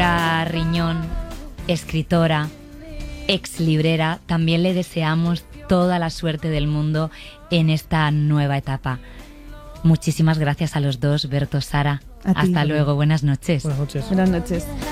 Sara Riñón, escritora, ex librera, también le deseamos toda la suerte del mundo en esta nueva etapa. Muchísimas gracias a los dos, Berto, Sara. Hasta luego, buenas noches. Buenas noches. Buenas noches.